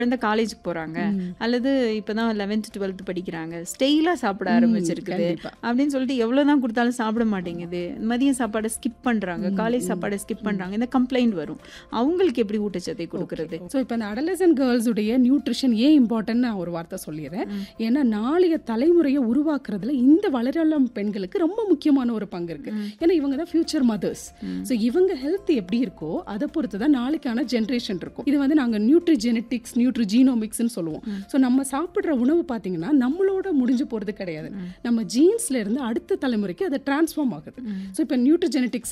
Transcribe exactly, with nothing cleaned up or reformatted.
குழந்தை காலேஜுக்கு போறாங்க அல்லது இப்பதான் லெவன்த் டுவெல்த் படிக்கிறாங்க, ஸ்டெயிலா சாப்பிட ஆரம்பிச்சிருக்குது கண்டிப்பா. அப்படின்னு சொல்லிட்டு எவ்வளவுதான் கொடுத்தாலும் சாப்பிட மாட்டேங்குது, மதியம் சாப்பாடை ஸ்கிப் பண்றாங்க, காலை சாப்பாடை ஸ்கிப் பண்றாங்க, இந்த கம்ப்ளைண்ட் வரும். அவங்களுக்கு எப்படி ஊட்டச்சத்தை கொடுக்கறது? ஸோ இப்போ இந்த அடலசன் கேர்ள்ஸுடைய நியூட்ரிஷன் ஏன் இம்பார்ட்டன்ட் நான் ஒரு வார்த்தை சொல்லிடுறேன். ஏன்னா நாளைய தலைமுறையை உருவாக்குறதுல இந்த வளரலாம் பெண்களுக்கு ரொம்ப முக்கியமான ஒரு பங்கு இருக்கு. ஏன்னா இவங்க தான் ஃபியூச்சர் மதர்ஸ். ஸோ இவங்க ஹெல்த் எப்படி இருக்கோ அதை பொறுத்து தான் நாளைக்கான ஜென்ரேஷன் இருக்கும். இது வந்து நாங்கள் நியூட்ரி ஜெனட்டிக்ஸ் நியூட்ரி ஜீனோமிக்ஸ்ன்னு சொல்லுவோம். ஸோ நம்ம சாப்பிட்ற உணவு பார்த்தீங்கன்னா நம்மளோட முடிஞ்சு போகிறது கிடையாது. நம்ம ஜீன்ஸ்ல இருந்து அடுத்த தலைமுறைக்கு அதை டிரான்ஸ்ஃபார்ம் ஆகுது. ஸோ இப்போ நியூட்ரி ஜெனட்டிக்ஸ்